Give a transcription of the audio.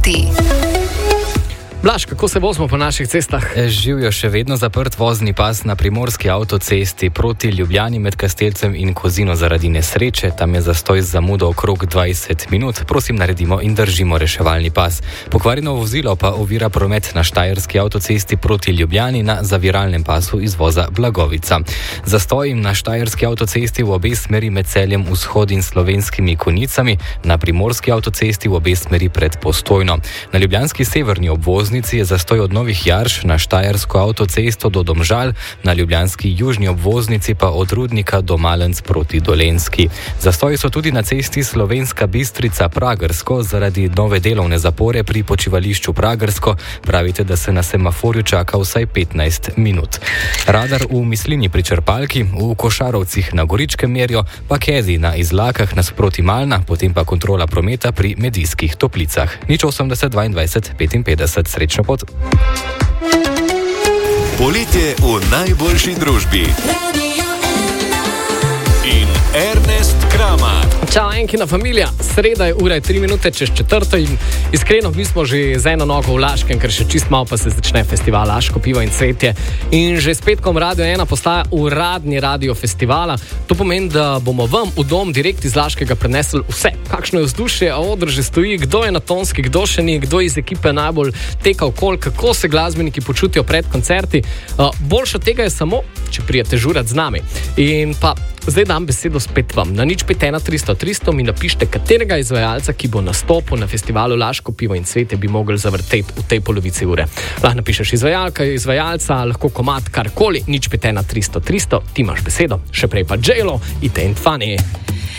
minuti. Blaž, kako se vozimo po naših cestah? Živijo še vedno zaprt vozni pas na primorski avtocesti proti Ljubljani med Kastelcem in Kozino zaradi nesreče. Tam je zastoj z zamudo okrog 20 minut. Prosim, naredimo in držimo reševalni pas. Pokvarjeno vozilo pa ovira promet na štajerski avtocesti proti Ljubljani na zaviralnem pasu izvoza Blagovica. Zastoj na štajerski avtocesti v obe smeri med Celjem Vzhod in Slovenskimi Konjicami, na primorski avtocesti v obe smeri pred Postojno. Na ljubljanski severni obvozni je zastoj od Novih Jarš na štajersko avtocesto do Domžal, na ljubljanski južni obvoznici pa od Rudnika do Malenc proti Dolenjski. Zastoji so tudi na cesti Slovenska Bistrica-Pragersko zaradi nove delovne zapore pri počivališču Pragersko. Pravite, da se na semaforju čaka vsaj 15 minut. Radar v Mislinji pri črpalki, v Košarovcih na Goričkem merijo, pa Kezi na Izlakah nasproti Malna, potem pa kontrola prometa pri Medijskih Toplicah. 080 22 55. Srečno pot. Poletje v najboljši družbi. In Ernest Kramat. Čau, enkina familija. Sreda je, ura je 3 minute čez 4 in iskreno, mi smo že z eno nogo v Laškem, ker še čist malo pa se začne festival Laško pivo in cvetje. In že s petkom Radio 1 postaja uradni radio festivala. To pomeni, da bomo vam v dom direkt iz Laškega prenesli vse. Kakšno je vzdušje, a oder že stoji, kdo je na tonski, kdo še ni, kdo iz ekipe najbolj teka okoli, kako se glasbeniki počutijo pred koncerti. Boljše od tega je samo, če prijete žurat z nami. In pa zdaj dam besedo spet vam. Na 051 300 300 mi napište, katerega izvajalca, ki bo nastopil na festivalu Laško pivo in cvetje, bi mogli zavrteti v tej polovici ure. Lahko napišeš izvajalca, lahko komad, karkoli. 051 300 300, ti imaš besedo. Še prej pa J-Lo, It Ain't Funny.